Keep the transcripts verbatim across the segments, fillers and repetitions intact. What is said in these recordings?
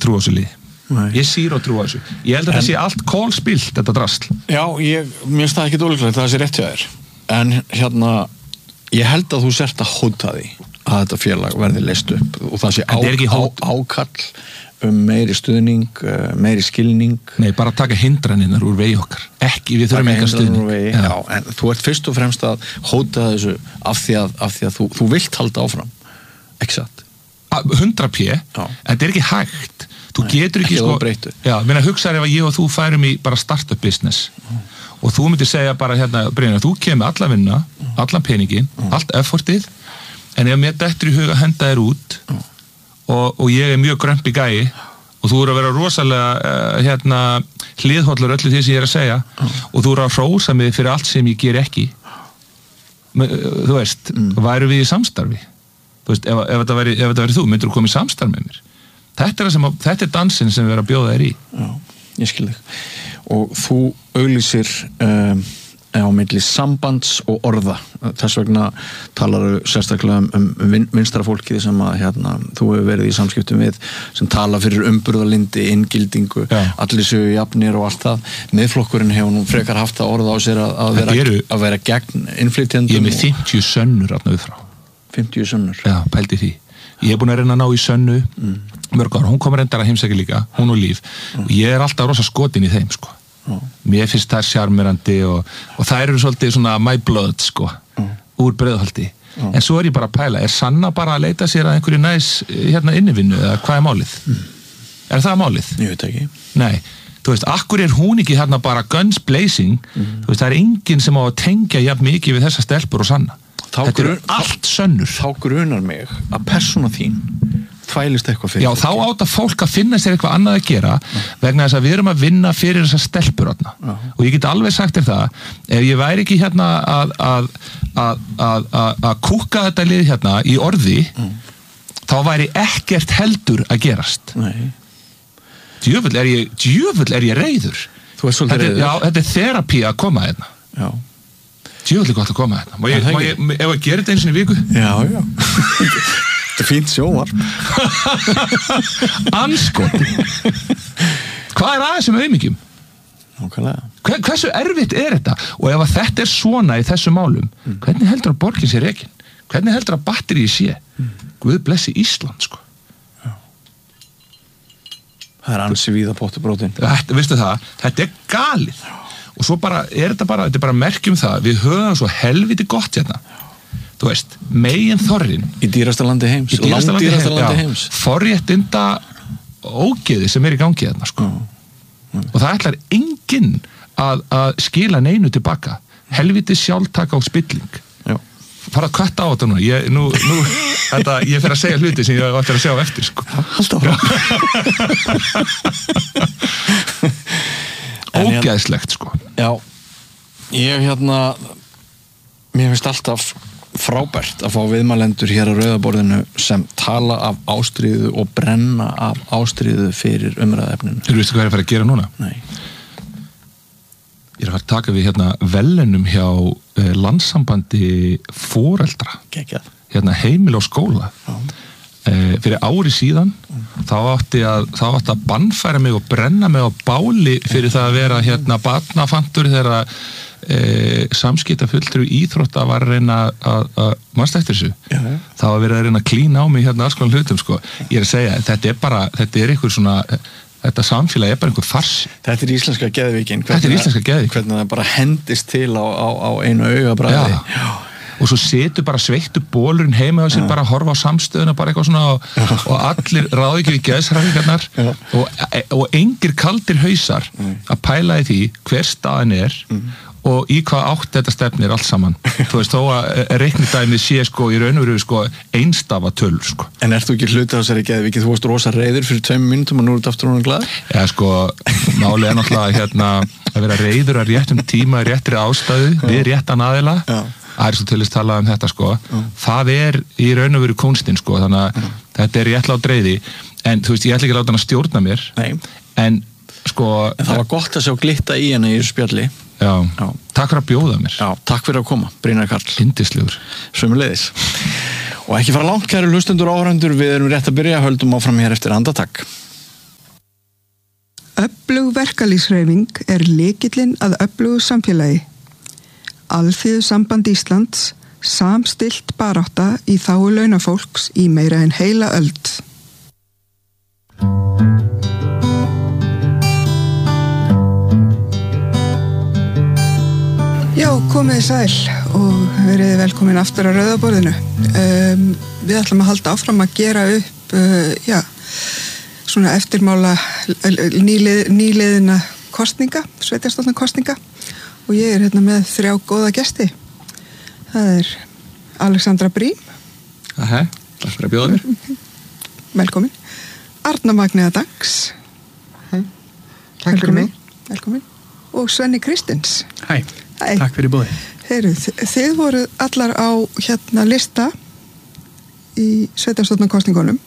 trú á þessu liði. Ég sýr og trú á þessu. Ég held að en, það sé allt kólspilt, þetta drasl. Já, ég, mér finnst það ekki ólíklegt að það sé rétt hjá þér. En hérna, ég held að þú sért að hóta því að þetta félag verði leyst upp og það sé á, á, ákall um meiri stuðning, meiri skilning. Nei, bara taka hindranirnar úr vegi okkar. Ekki, við þurfum eitthvað stuðning. Vegi, já. Já, en þú ert fyrst og fremst að hóta þessu af því að, af því að þú, þú vilt halda áfram. Ekki satt. hundra pé, en þetta er ekki hægt. Þú Nei, getur ekki, ekki sko... Já, minna hugsaður ef að ég og þú færum í bara startup business mm. og þú myndir segja bara hérna, Brynjar, þú kemur alla vinna, mm. allan peningin, mm. allt effortið, en ef mér dettur í huga að henda þér út mm. og, og ég er mjög grömpi gæi og þú eru að vera rosalega uh, hérna, hliðhóllur öllu því sem ég er að segja mm. og þú eru að hrósa mig fyrir allt sem ég ger ekki. Þú veist, mm. væru við í samstarfi? Þú veist, ef, ef þetta væri, ef þetta væri þú, myndir þú koma í samstarf með mér? Þetta er, sem, þetta er dansinn sem við erum að bjóða þér í. Já, ég skil þig. Og þú auglýsir um, á milli sambands og orða. Þess vegna talar þú sérstaklega um, um vin, vinstra fólkið sem að hérna, þú hefur verið í samskiptum við, sem tala fyrir umburðarlyndi, inngildingu, Já. Allir séu jafnir og allt það. Miðflokkurinn hefur nú frekar haft að orða á sér að, að, vera, eru, að vera gegn innflytjendum. Ég er með fimmtíu sönnur þarna við frá. fimmtíu sönnur? Já, pældi því. Ég er búin að reyna að ná í Sönnu mm. mörg ára, hún kommer reyndar að heimsækja líka, hún og Líf mm. og ég er alltaf rosa skotin í þeim sko. Mm. Mér finnst það sjarmerandi og, og það eru svolítið svona my blood sko, mm. úr Breiðholti mm. en svo er ég bara að pæla, er Sanna bara að leita sér að einhverju næs hérna innivinnu eða hvað er málið? Mm. Er það málið? Ég veit ekki. Nei, þú veist, akkur er hún ekki hérna bara guns blazing, mm. þú veist, það er enginn sem á að tengja jafn mikið við þessa stelpur og Sanna. Þá þetta grun, er allt sönnur. Þá grunar mig að persóna þín þvælist eitthvað fyrir. Já, þá átt að fólk að finna sér eitthvað annað að gera uh. vegna þess að við erum að vinna fyrir þessar stelpur þarna. Uh. Og ég get alveg sagt þér það, ef ég væri ekki hérna að að, að, að, að, að kúka þetta lið hérna í orði uh. þá væri ekkert heldur að gerast. Nei. Djöfull er ég, djöfull er ég reiður. Þú ert svolítið reiður. Já, þetta er therapí að koma hérna. Já. Djöfull er gott að koma hérna. Má ég, má ég, ef ég gerir þetta eins og í viku? Já, já. Þetta er fínt sjónvarp. Anskot. Hvað er aðeins sem auðmyggjum? Nákvæmlega. Hversu erfitt er þetta? Og ef að þetta er svona í þessu málum, mm. hvernig heldur að borgin sé rekin? Hvernig heldur að batterið sé? Mm. Guð blessi Ísland, sko. Já. Það er ansi víða pottubrótin. Þetta, veistu það, þetta er galið. Já. Og svo bara, er þetta bara, þetta er bara merkjum það, við höfum svo helviti gott hérna. Þú veist, megin þorrin. Í dýrasta landi heims. Í dýrasta landi, Langdýrasta heim, landi heims. Forréttinda ógeði sem er í gangi hérna, sko. Mm. Og það ætlar enginn að, að skila neinu tilbaka. Helviti sjálftaka og spilling. Já. Fara að kvætta á þetta núna. Ég, nú, nú, þetta, ég fer að segja hluti sem ég ætlar að sjá eftir, sko. Halda áfram. Ógeðslegt, sko. Já, ég hérna mér finnst alltaf frábært að fá viðmælendur hér á Rauðaborðinu sem tala af ástríðu og brenna af ástríðu fyrir umræðaefninu. Þú veistu hvað ég er að fara að gera núna? Nei. Ég er að fara að taka við hérna velunum hjá eh, landssambandi foreldra. Geggjað. Hérna heimil og skóla. Já. Eh, fyrir ári síðan mm. þá átti að þá átti að bannfæra mig og brenna mig á báli fyrir það að vera hérna barnafantur þegar eh, samskiptafulltrú íþrótta var að reyna að, að mannst eftir þessu. Já, ja. Það var verið að reyna að klína á mig hérna alls konar hlutum, sko. Ég er að segja, þetta er bara, þetta er einhver svona, þetta samfélag er bara einhver farsi. Þetta er íslenska geðvíkin. Þetta er íslenska geðvíkin. Hvernig það bara hendist til á, á, á einu augabragði. Já. Já. Og svo setur bara sveittu bólurinn heima á sér, ja. Bara að horfa á samstöðuna, bara eitthvað svona og, ja. Og allir ráði ekki við geðsræfingarnar ja. og, og engir kaldir hausar mm. að pæla í því hver staðan er mm. og í hvað átt þetta stefnir allt saman. Þú veist, þó að reiknidæmið sé sko í raun og veru sko einstafa tölur, sko. En ert þú ekki hluti á þessari geðvíki? Þú varst rosa reiður fyrir tveimur mínútum og nú er þetta aftur hún glaður? Já, sko, málið er náttúrulega hérna að vera reiður að réttum tíma, réttri ástæðu, ja. Við réttan aðila. Já. Aristoteles talaði um þetta, sko. Mm. Það er í raun og veru kúnstin, sko, þannig að mm. þetta er réttlát reiði, en þú veist, ég ætla ekki að láta hann að stjórna mér. Nei. En, sko... En það var gott að sjá glitta í henni í spjalli. Já. Já. Takk fyrir að bjóða mér. Já, takk fyrir að koma, Brynjar Karl. Yndislegur. Sömuleiðis. Og ekki fara langt, kæru hlustendur og áhorfendur, við erum rétt að byrja, höldum áfram hér eftir andartak. Öflug verkalýðshreyfing er lykillinn að öflugu samfélagi. Alþýðusamband Íslands samstillt barátta í þágu launafólks í meira en heila öld. Já, komið sæl og verið velkomin aftur á Rauðaborðinu. Um, við ætlum að halda áfram að gera upp, uh, já, svona eftirmála nýlið, nýliðina kostninga, sveitarstjórnar kostninga og ég er hérna með þrjá góða gesti. Það er Alexandra Brím. Aha, takk fyrir að bjóða mér. Velkomin. Arna Magnea Dangs. Hæ, takk fyrir mig. Velkomin. Og Svenni Kristins. Hæ, Hæ. Takk fyrir bóði. Heyru, þið voru allar á hérna lista í sveitarstjórnar kostningunum.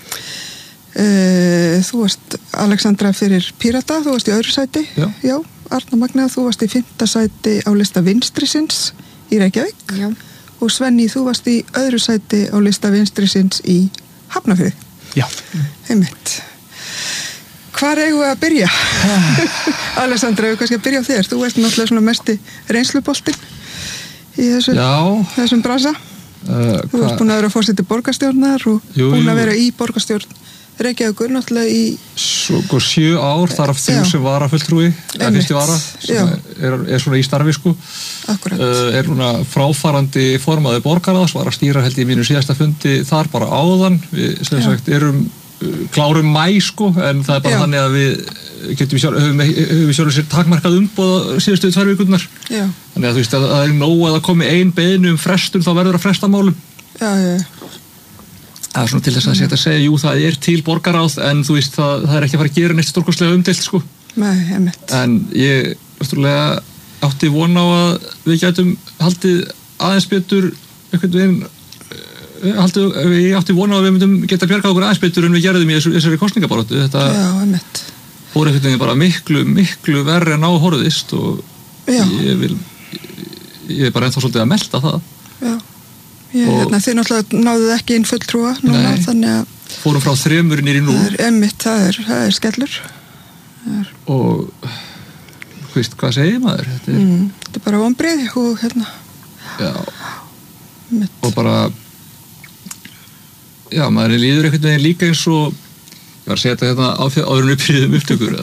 Uh, þú varst Alexandra fyrir Pírata, þú varst í öðru sæti. Já. Já, Arna Magnea, þú varst í fimmta sæti á lista Vinstrisins í Reykjavík. Já. Og Svenni, þú varst í öðru sæti á lista Vinstrisins í Hafnarfirði. Já. Einmitt. Hvar eigum við að byrja? Alexandra, við kannski að byrja á þér. Þú veist náttúrulega svona mesti reynsluboltinn í þessu, þessum brasa. Uh, þú ert búin að vera fórseti borgarstjórnar og jú, búin að vera í borgarstjórn Reykjavíkur náttúrulega í svo sjö ár þar af þrjú sem vara fulltrúi eða fyrsti vara sem er, er svona í starfi sko. Akkurat. Uh, er núna fráfarandi formaði borgarráðs, var að stýra held ég mínu síðasta fundi þar bara áðan. Við sem Já. sagt erum uh, klárum mæ sko en það er bara Já. þannig að við getum sjálf, höfum við sjálf sér takmarkað umboð síðustu tvær vikurnar. Já. Þannig að þú veist að það er nóg að það komi ein beiðni um frestun þá verður að fresta málum. Já, já. Það er svona til þess að setja að segja, jú það er til borgarráð en þú veist það, það er ekki að fara að gera neitt stórkostlega umdeilt sko. Nei, einmitt. En ég náttúrulega átti von á að við gætum haldið aðeins betur einhvern veginn, haldið, ég átti von á að við myndum geta bjargað okkur aðeins betur en við gerðum í þessari kosningabaráttu. Þetta Já, einmitt. fór einhvern veginn bara miklu, miklu verri en á horfðist og Já. ég vil, ég er bara ennþá svolítið að melta það. Já. Ég, hérna, þið náttúrulega náðuð ekki inn fulltrúa núna, Nei, þannig að fórum frá þremur niður í nú. Það er emmitt, það er, það er skellur. Það er... Og, veist, hvað segir maður? Þetta er, mm, þetta er bara vonbrigði og hérna. Já. Mitt. Og bara, já, maður er líður einhvern veginn líka eins og, ég var að segja þetta hérna áður en við byrjuðum upptökur,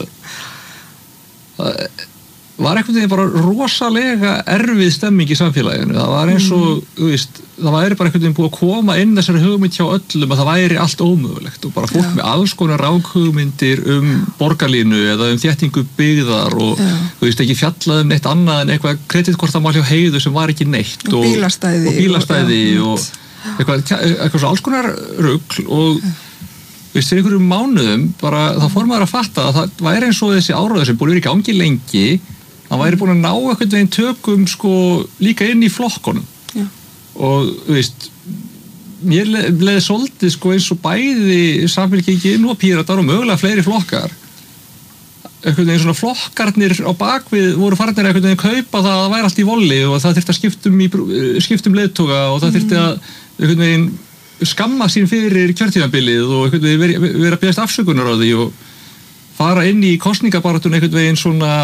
að það var einhvern veginn bara rosalega erfið stemming í samfélaginu. Það var eins og, mm. þú veist, það væri bara einhvern veginn búið að koma inn þessari hugmynd hjá öllum að það væri allt ómögulegt og bara fólk Já. með alls konar ranghugmyndir um borgarlínu eða um þéttingu byggðar og Já. þú veist ekki fjallað um neitt annað en eitthvað kreditkortamál hjá Heiðu sem var ekki neitt og, og bílastæði og, bílastæði og, og eitthvað, eitthvað svo alls konar rugl og veist, fyrir einhverjum mánuðum bara þá fór maður að fatta að það væri eins og þessi áráður sem búið verið í gangi lengi hann væri búin að ná einhvern veginn tökum sko líka inn í flokkonum Já. og þú veist mér leði svolítið sko eins og bæði Samfylkingin og Píratar og mögulega fleiri flokkar einhvern veginn svona flokkarnir á bakvið voru farnir einhvern veginn kaupa það að það væri allt í volli og það þyrfti að skiptum, í, skiptum leiðtoga og það þyrfti að einhvern veginn skamma sín fyrir kjörtímabilið og einhvern veginn vera, vera að beðast afsökunar á því og fara inn í kosningabaráttuna einhvern veginn svona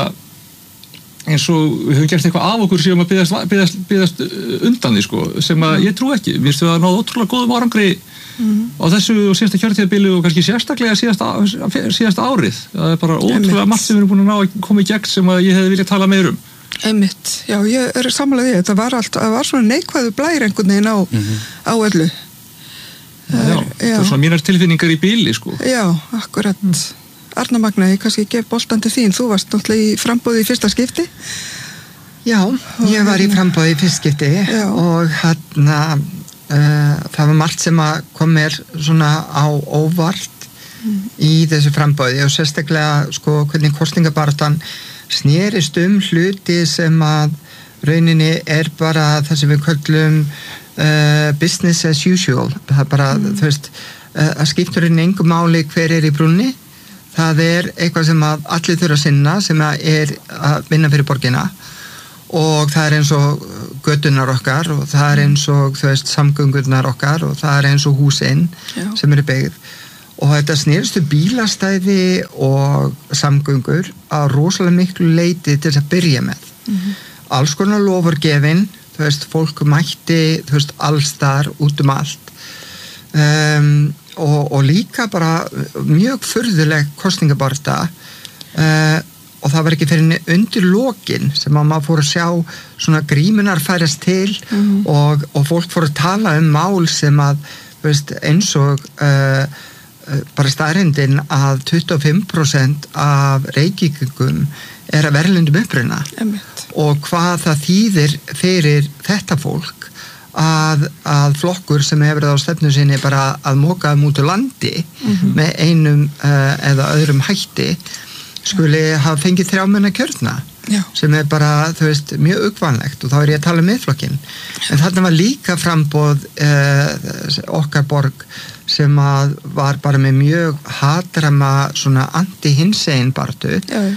eins og við höfum gert eitthvað af okkur sem að byggðast, byggðast, byggðast undan því sko, sem að ég trú ekki. Mér finnst við að náða ótrúlega góðum árangri mm. á þessu og síðasta kjörtíðabili og kannski sérstaklega síðasta, síðasta árið. Það er bara ótrúlega margt sem við erum búin að ná að koma í gegn sem að ég hefði viljað tala meir um. Einmitt, já, ég er sammála því. Þetta var, allt, var svona neikvæðu blær einhvern veginn á, mm-hmm. á öllu. Já, já, það er svona mínar tilfinningar í bíli sko. Já, akkurat. Mm. Arna Magnea, ég kannski gef boltan til þín. Þú varst náttúrulega í framboði í fyrsta skipti. Já, ég var í framboði í fyrsta skipti Já. og hérna uh, það var margt sem að kom mér svona á óvart mm. í þessu framboði og sérstaklega sko hvernig kosningabaráttan snerist um hluti sem að rauninni er bara það sem við köllum uh, business as usual. Það er bara, mm. þú veist, uh, að skipturinn engum máli hver er í brúnni. Það er eitthvað sem að allir þurfa að sinna sem að er að vinna fyrir borgina og það er eins og götunar okkar og það er eins og þú veist samgöngurnar okkar og það er eins og húsinn Já. sem eru byggð og þetta snerist um bílastæði og samgöngur að rosalega miklu leiti til þess að byrja með. Mm-hmm. Alls konar lofurgefin, þú veist, fólk mætti, þú veist, alls þar út um allt. Um, og, og líka bara mjög furðuleg kosningabarta uh, og það var ekki fyrir undir lokin sem að maður fór að sjá svona grímunar færast til mm. og, og fólk fór að tala um mál sem að veist, eins og uh, bara staðrindin að tuttugu og fimm prósent af Reykvíkingum er að verðlundum uppruna og hvað það þýðir fyrir þetta fólk að, að flokkur sem hefur það á stefnu sinni bara að móka mútu landi mm-hmm. með einum uh, eða öðrum hætti skuli hafa fengið þrjámenna kjörna Já. Sem er bara, þú veist, mjög uggvanlegt og þá er ég að tala um miðflokkin en þarna var líka framboð uh, okkar borg sem að var bara með mjög hatrama svona anti-hinsegin bartu uh,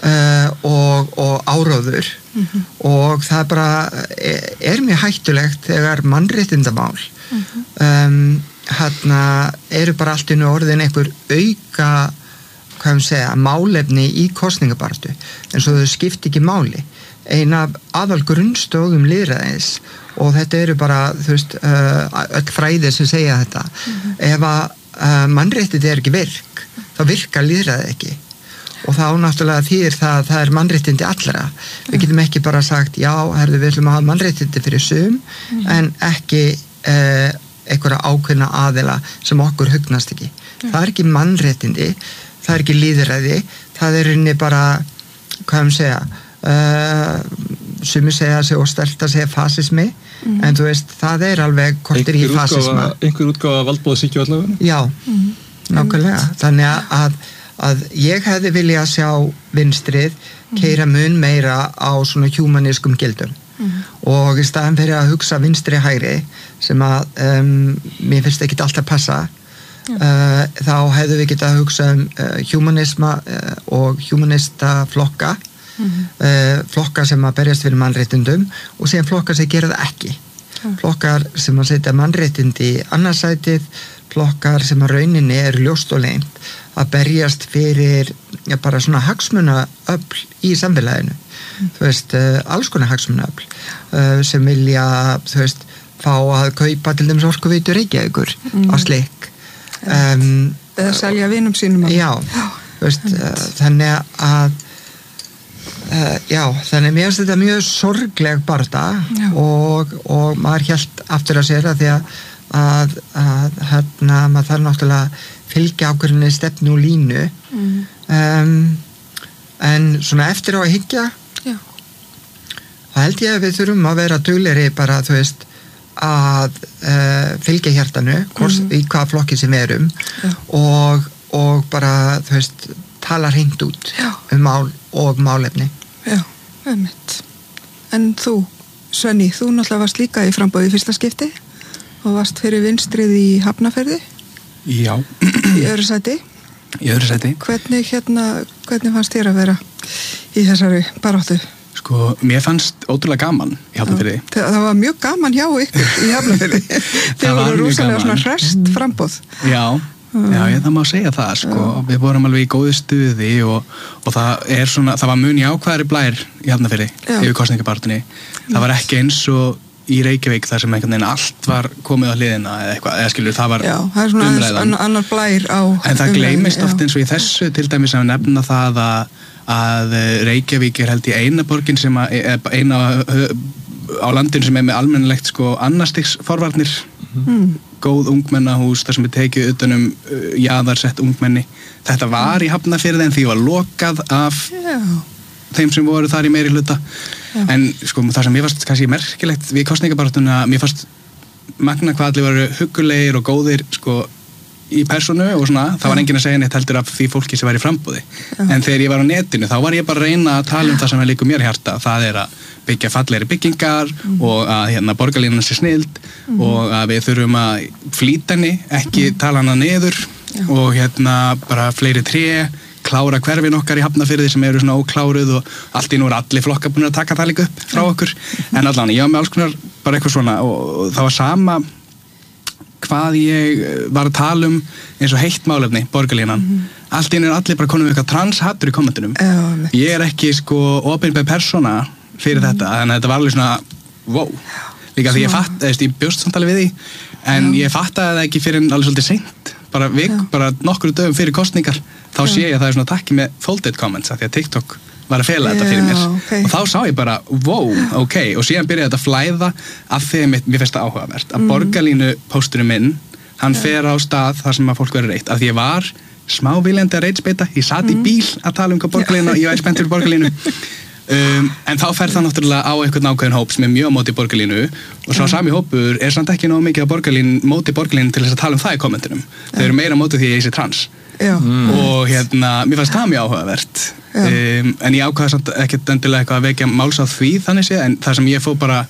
og, og áróður mm-hmm. og það bara er, er mjög hættulegt þegar mannréttindamál mm-hmm. um, hérna eru bara allt í nú orðin einhver auka hvað við segja, málefni í kosningabartu en svo þau skipti ekki máli eina af aðal grunnstóðum lýðræðis og þetta eru bara þú veist, uh, öll fræðir sem segja þetta mm-hmm. ef að uh, mannréttindi er ekki virk þá virkar lýðræði ekki og þá náttúrulega þýðir það að það er mannréttindi allra mm-hmm. við getum ekki bara sagt já, herðu, við ætlum að hafa mannréttindi fyrir sum mm-hmm. en ekki uh, einhverja ákveðna aðila sem okkur hugnast ekki mm-hmm. það er ekki mannréttindi það er ekki lýðræði, það er inni bara, hvað um segja, uh, sumi segja sig og stelta segja fasismi, mm. en þú veist, það er alveg kortir í fasisma. Einhver útgáfa valdbóðshyggju allavega? Já, mm. nákvæmlega. Þannig að, að ég hefði viljað sjá vinstrið keyra mun meira á svona humanískum gildum. Mm. Og í staðan fyrir að hugsa vinstri hægri, sem að um, mér finnst ekki alltaf passa, Uh, þá hefðu við getað að hugsa um uh, humanisma uh, og humanista flokka mm-hmm. uh, flokka sem að berjast fyrir mannréttindum og síðan flokkar sem gera það ekki mm. flokkar sem að setja mannréttindi í annarsætið, flokkar sem að rauninni eru ljóst og leynt að berjast fyrir ja, bara svona hagsmunaöfl í samfélaginu mm. þú veist, uh, alls konar hagsmunaöfl uh, sem vilja, þú veist, fá að kaupa til dæmis Orkuveitu Reykjavíkur mm. á slik Um, eða selja vinum sínum já, já veist, uh, þannig að uh, já, þannig mér finnst þetta mjög sorgleg barða og, og maður hélt aftur að sér að því að, að, að hérna, maður þarf náttúrulega fylgja ákveðinni stefnu og línu mm. um, en svona eftir á að hyggja já. Það held ég að við þurfum að vera duglegri bara, þú veist að uh, fylgja hjartanu hvors, mm-hmm. í hvaða flokki sem við erum ja. og, og bara þú veist, tala hreint út Já. Um mál og málefni Já, einmitt En þú, Svenni, þú náttúrulega varst líka í framboði í fyrsta skipti og varst fyrir vinstrið í Hafnarfirði Já Í öðru sæti Í öðru sæti Hvernig, hérna, hvernig fannst þér að vera í þessari baráttu? Sko, mér fannst ótrúlega gaman í Hafnarfirði. Það, það var mjög gaman hjá ykkur í Hafnarfirði. Þið voru rosalega svona hrest framboð. Já, já, ég, það má segja það, sko. Já. Við vorum alveg í góðu stuði og, og það er svona, það var mun jákvæðari blær í Hafnarfirði yfir kosningabartunni. Það var ekki eins og í Reykjavík þar sem einhvern veginn allt var komið á hliðina eða eitthvað, eða skilur, það var já, það er svona umræðan. Annar blær á en það gleymist oft eins og í þessu til dæmis að nefna það að að Reykjavík er held í eina borgin sem að, eina á landinu sem er með almennilegt sko annarstigs forvarnir mm. góð ungmennahús þar sem er tekið utanum uh, jaðarsett ungmenni þetta var í Hafnarfirði en því var lokað af yeah. þeim sem voru þar í meiri hluta yeah. en sko það sem mér fannst kannski merkilegt við kosningabarátuna, mér fannst magna hvað allir voru huggulegir og góðir sko í persónu og svona, það var enginn að segja neitt heldur af því fólki sem var í frambúði Já. En þegar ég var á netinu, þá var ég bara að reyna að tala um það sem er líka mér hjarta, það er að byggja fallegri byggingar mm. og að hérna borgarlínan sé snild mm. og að við þurfum að flýta henni, ekki mm. tala hana niður Já. Og hérna bara fleiri tré, klára hverfin okkar í Hafnarfirði sem eru svona ókláruð og allt í nú er allir flokkar búin að taka það líka upp frá okkur, en allan ég var með alls konar bara eitthvað svona og, og það var sama hvað ég var að tala um eins og heitt málefni, borgarlínan mm. allt einu er allir bara konum við eitthvað transhattur í kommentunum uh, ég er ekki sko opinber persóna fyrir mm. þetta, þannig að þetta var alveg svona wow, líka því ég fatt, eða ég bjóst samtali við því en Já. Ég fattaði það ekki fyrir alveg svolítið seint bara, vik, bara nokkru dögum fyrir kostningar þá Já. Sé ég að það er svona takki með folded comments að því að TikTok var að fela þetta fyrir mér okay. og þá sá ég bara, wow, ok og síðan byrjaði þetta að flæða af því að mér finnst það áhugavert að mm. borgarlínu pósturinn minn, hann yeah. fer á stað þar sem að fólk verður reitt, af því ég var smá viljandi að reitspeita, ég sat mm. í bíl að tala um hvað borgarlínu og ég var spennt fyrir borgarlínu um, en þá fer það náttúrulega á einhvern ákveðin hóp sem er mjög móti borgarlínu og svo yeah. sami hópur er samt ekki nóg mikið að borgarlín móti borgarlínu til þess að tala um það í kommentunum yeah. þau eru meira móti því að ég sé trans Mm. og hérna, mér fannst það mjög áhugavert um, en ég ákvaða samt ekkert endilega eitthvað að vekja máls á því þannig sé, en það sem ég fór bara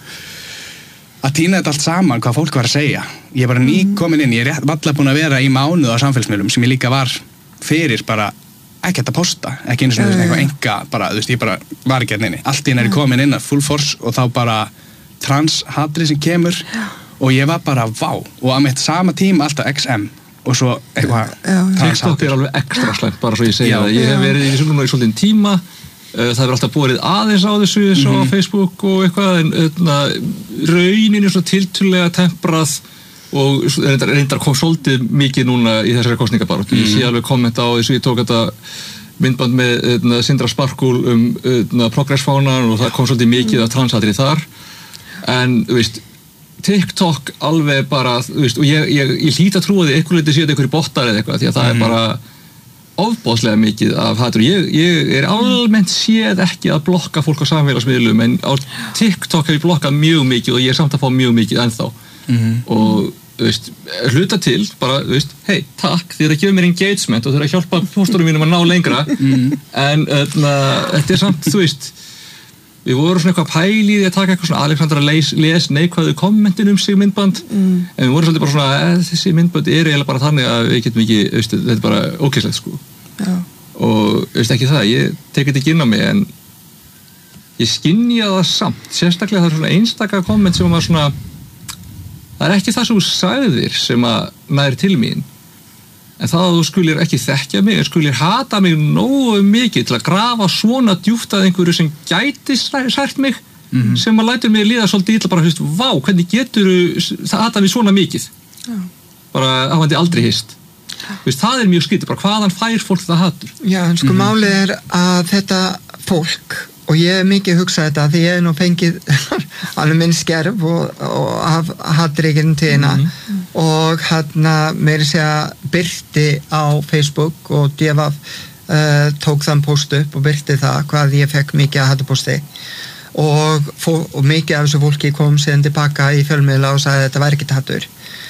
að týna þetta allt saman, hvað fólk var að segja ég er bara ný komin inn, ég er valla búin að vera í mánuð á samfélagsmiðlum sem ég líka var fyrir bara ekkert að posta ekki eins og þess að eitthvað enga bara, þú veist, ég bara var ekki að neini allt í henni er komin inn að full force og þá bara transhatri sem kemur og ég var bara vá og að mitt sama tíma alltaf X M og svo eitthvað TikTok er alveg ekstra slæmt bara svo ég segja það ég hef verið í svona í svolítinn tíma það hefur alltaf borið aðeins á þessu mm-hmm. svo á Facebook og eitthvað en öðna, raunin er svona tiltölulega temprað og reyndar, reyndar kom svolítið mikið núna í þessari kosningabaráttu mm-hmm. ég sé alveg kommenta á þessu ég tók þetta myndband með öðna, Sindra Sparkúl um progressfánan og það kom svolítið mikið af transhatri þar en þú veist TikTok alveg bara, þú veist, og ég, ég, ég hlýt að trúa því einhver leiti séu einhverju bottar eða eitthvað, því að það mm. er bara ofboðslega mikið af hatur. Ég, ég er almennt séð ekki að blokka fólk á samfélagsmiðlum, en á TikTok hef ég blokkað mjög mikið og ég er samt að fá mjög mikið ennþá. Mm. Og, þú veist, hluta til, bara, þú veist, hei, takk, þið er að gefa mér engagement og þið er að hjálpa póstunum mínum að ná lengra, mm. en öðna, þetta er samt, þú veist, við vorum svona eitthvað pæli í því að taka eitthvað svona Alexandra les, les neikvæðu kommentin um sig myndband mm. en við vorum svolítið bara svona eh, þessi myndband er eiginlega bara þannig að við getum ekki veist, þetta er bara ókeyslegt sko Já. Og veist ekki það, ég tek þetta ekki inn á mig en ég skynja það samt, sérstaklega það er svona einstaka komment sem var svona það er ekki það sem þú sagðir sem að nær til mín en það að þú skulir ekki þekkja mig en skulir hata mig nógu mikið til að grafa svona djúpt að einhverju sem gæti sært mig mm-hmm. sem að lætur mig líða svolítið illa bara, veist, vá, hvernig getur það hata mig svona mikið Já. Bara hafandi aldrei hist veist, það er mjög skrítið, bara hvaðan fær fólk það hatur Já, en sko mm-hmm. málið er að þetta fólk og ég hef mikið hugsað þetta því ég hef nú fengið alveg minn skerf og, og af hattrikinn til hérna mm-hmm. og hérna meiri segja byrti á Facebook og D V F uh, tók þann post upp og byrti það hvað ég fekk mikið að hattuposti og, og mikið af þessu fólki kom síðan tilbaka í fjölmiðla og sagði að þetta væri ekki hattur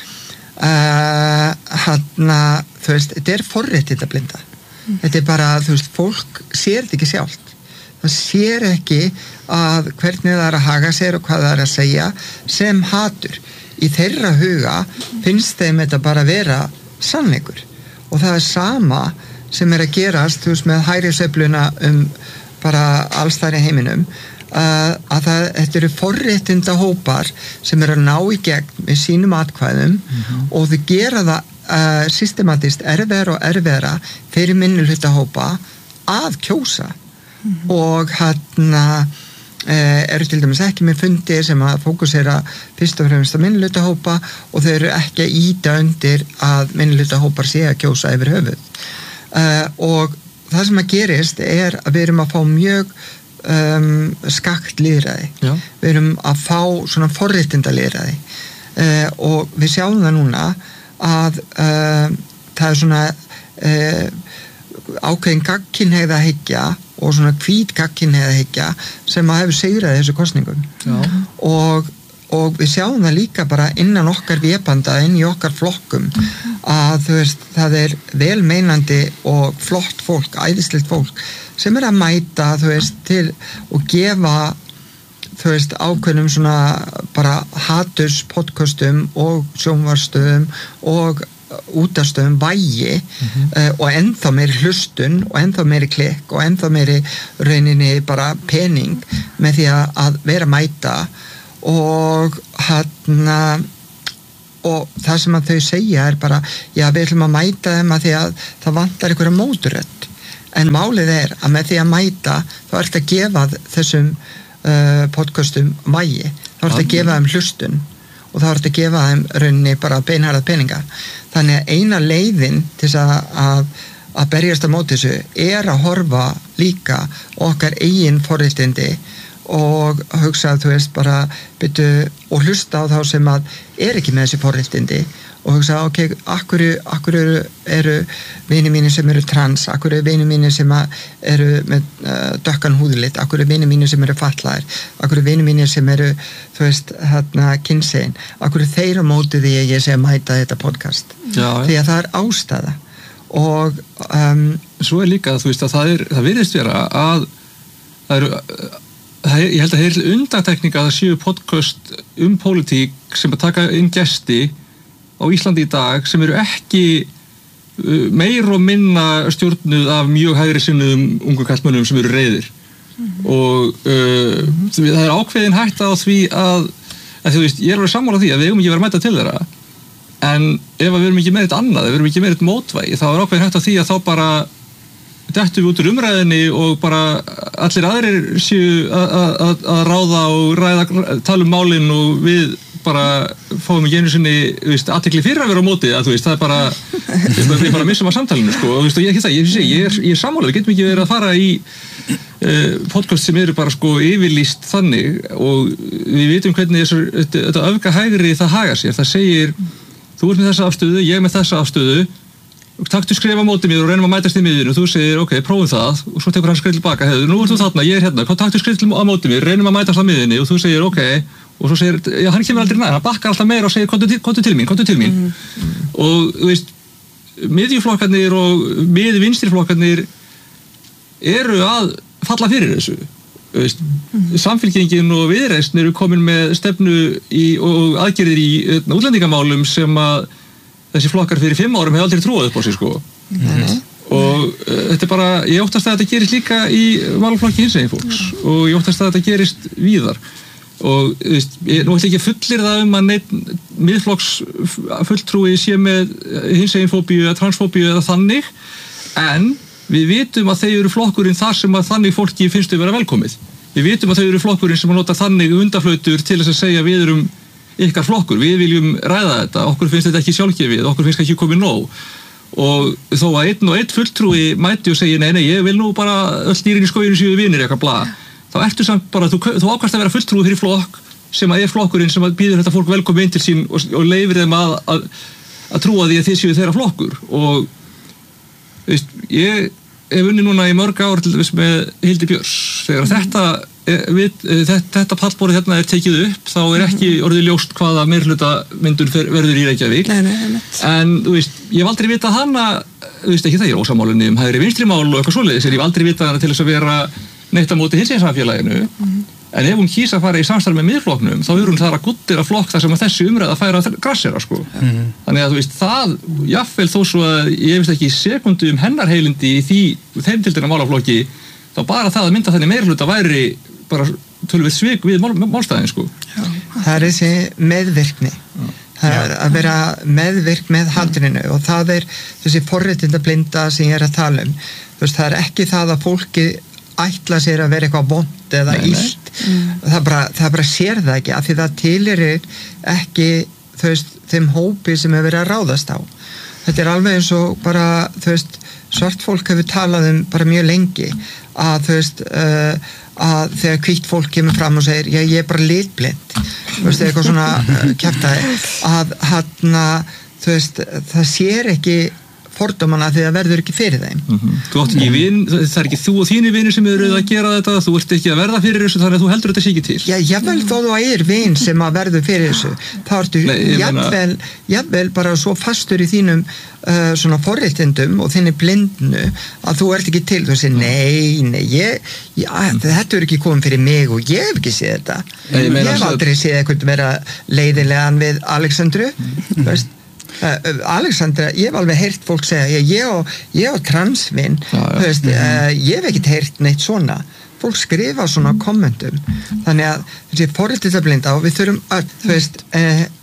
uh, hérna þú veist, þetta er forréttindi blinda mm. þetta er bara, þú veist, fólk sér þetta ekki sjálft það sér ekki að hvernig það er að haga sér og hvað það er að segja sem hatur. Í þeirra huga finnst þeim þetta bara vera sannleikur og það er sama sem er að gerast þú veist með hægri sveifluna um bara alls þar í heiminum uh, að það, þetta eru forréttinda hópar sem eru að ná í gegn með sínum atkvæðum mm-hmm. og þau gera það uh, systematist erfiðara og erfiðara fyrir minnihluta hópa að kjósa Mm-hmm. og hérna eh, eru til dæmis ekki með fundi sem að fókusera fyrst og fremst að minnihlutahópa og þau eru ekki að ýta undir að minnihlutahópar sé að kjósa yfir höfuð eh, og það sem að gerist er að við erum að fá mjög um, skakt lýðræði Já. Við erum að fá svona forréttinda lýðræði eh, og við sjáum það núna að uh, það er svona uh, ákveðin gagnkynhneigða hyggja og svona hvít gagnkynhneigða hyggja sem að hefur sigraði þessu kosningum og, og við sjáum það líka bara innan okkar vébanda, inn í okkar flokkum að þú veist, það er velmeinandi og flott fólk, æðislegt fólk sem er að mæta, þú veist, til og gefa þú veist, ákveðnum svona bara haturs podcastum og sjónvarsstöðum og útastöðum vægi mm-hmm. uh, og ennþá meiri hlustun og ennþá meiri klikk og ennþá meiri rauninni bara pening með því að vera mæta og hérna og það sem að þau segja er bara, já við ætlum að mæta þeim að því að það vantar einhverja móturödd, en málið er að með því að mæta þá er þetta að gefa þessum uh, podcastum vægi, þá er þetta að gefa þeim hlustun og þá er þetta að gefa þeim rauninni bara beinharðað peninga, þannig að eina leiðin til þess að, að að berjast á móti þessu er að horfa líka okkar eigin forréttindi og hugsa að þú veist bara byrju og hlusta á þá sem að er ekki með þessi forréttindi og hugsa ok, akkur, akkur eru, eru vinir mínir sem eru trans, akkur eru vinir mínir sem eru með uh, dökkan húðlit, akkur eru vinir mínir sem eru fatlaðir, akkur eru vinir mínir sem eru þú veist, hérna, kynsegin, akkur eru þeir á móti því að ég sé að mæta þetta podcast, já, því að það er ástæða og um, svo er líka þú veist að það er, það virðist vera að það eru það er, ég held að það er undantekning að það séu podcast um pólitík sem að taka inn gesti á Íslandi í dag sem eru ekki uh, meir og minna stjórnuð af mjög hægri sinnuðum ungu kallmönnum sem eru reiðir mm-hmm. og uh, mm-hmm. það er ákveðin hætta á því að, að þú veist, ég er alveg sammála því að við eigum ekki vera að mæta til þeirra en ef við erum ekki með þetta annað, ef við erum ekki með þetta mótvægi þá er ákveðin hægt á því að þá bara dettum við út úr umræðinni og bara allir aðrir séu að ráða og ræða, tala um málin og við bara fáum ekki einu sinni athygli fyrir að vera á móti að þú veist, það er bara við bara missum að samtalinu sko og þú veist, og ég, ég, ég, ég er, ég er sammála, við getum ekki verið að fara í uh, podcast sem eru bara sko yfirlýst þannig og við vitum hvernig þessu, þetta öfga hægri það haga sér, það segir þú ert með þessa afstöðu, ég með þessa afstöðu taktu skrifa á móti mér og reynum að mætast í miðjunni og þú segir, ok, prófum það og svo tekur hann skrif tilbaka, hefur, nú ert þú þarna, ég er hérna taktu skrif á móti mér, reynum að mætast á miðjunni og þú segir, ok, og svo segir já, hann kemur aldrei nær, hann bakkar alltaf meira og segir komdu til, komdu til mín, komdu til mín mm-hmm. og, þú veist, miðjuflokkarnir og miðvinstriflokkarnir eru að falla fyrir þessu veist, mm-hmm. Samfylkingin og Viðreisn eru komin með stefnu í, og aðgerðir í útlendingamálum sem að þessi flokkar fyrir fimm árum hefur aldrei trúið upp á sig sko mm-hmm. og uh, þetta er bara, ég óttast að þetta gerist líka í málaflokki hinsegin fólks mm-hmm. og ég óttast að þetta gerist víðar og þú veist, ég, nú ætla ekki að fullir það um að neitt miðflokks fulltrúi sé með hinsegin fóbíu eða transfóbíu eða þannig en við vitum að þeir eru flokkurinn þar sem að þannig fólki finnst þau vera velkomið við vitum að þau eru flokkurinn sem að nota þannig undaflautur til þess að segja við erum ykkar flokkur, við viljum ræða þetta okkur finnst þetta ekki sjálfgefið, okkur finnst ekki komið nóg og þó að einn og einn fulltrúi mæti og segi nei, nei, ég vil nú bara öll dýrin í skóginu séu vinir eitthvað bla, þá ertu samt bara þú, þú ákvæmst að vera fulltrúi fyrir flokk sem að er flokkurinn sem að býður þetta fólk velkomið inn til sín og, og leifir þeim að, að, að trúa því að þið séu þeirra flokkur og veist, ég hef unni núna í mörg ár til þess með Hildi Björns þegar mm. þetta Við, þetta, þetta pallborðið hérna er tekið upp þá er ekki orðið ljóst hvaða meirhluta myndun verður í Reykjavík nei, nei, nei. En þú veist, ég hef aldrei vitað hana þú veist ekki það, ég er ósammálinni um hægri vinstrimál og eitthvað svoleiðis, ég hef aldrei vitað hana til þess að vera neitt á móti hinsegin samfélaginu mm. en ef hún kýs að fara í samstarf með miðflokknum þá er hún þar að guttira flokk þar sem að þessi umræða færa grassera sko mm. þannig að þú veist, það, jafnvel þó svo að ég veist ekki sekundu um hennar heilindi í því, þeim tildina málaflokki þá bara það að mynda þenni meirhluta væri bara tölvið svik við mál, málstæðin sko. Já, það er þessi meðvirkni Já. Það er að vera meðvirk með handrinu og það er þessi forréttindablinda sem ég er að tala um þú veist, það er ekki það að fólki ætla sér að vera eitthvað vont eða illt mm. það, bara, það bara sér það ekki af því það tilheyrir ekki þú veist, þeim hópi sem hefur verið að ráðast á þetta er alveg eins og bara þú veist, svart fólk hefur talað um bara mjög lengi að þú veist uh, að þegar hvítt fólk kemur fram og segir já, ég er bara litblind þú veist, eitthvað svona uh, kjaftaði að hann að þú veist, það sér ekki fordómana því það verður ekki fyrir þeim mm-hmm. Þú átt ekki vin, það er ekki þú og þínir vinir sem eru að gera þetta, þú ert ekki að verða fyrir þessu þannig að þú heldur þetta sé ekki til Já, jafnvel þó þú er vin sem að verður fyrir þessu þá ertu Nei, jafnvel, jafnvel bara svo fastur í þínum uh, svona forréttindum og þinni blindnu að þú ert ekki til, þú veist, nei, nei ég, ég, mm. þetta er ekki komið fyrir mig og ég hef ekki séð þetta Nei, ég, ég hef aldrei séð eitthvað vera leiðilegan við Alexandru mm. þú veist Uh, Alexandra, ég hef alveg heyrt fólk segja ég og, ég og transvinn þú veist, uh, ég hef ekkert heyrt neitt svona, fólk skrifa svona kommentum, þannig að þessi forréttindablinda og við þurfum að, þú veist uh,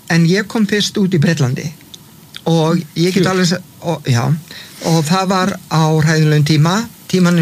en ég kom fyrst út í Bretlandi og ég get alveg og, já, og það var á hræðilegum tíma tímanum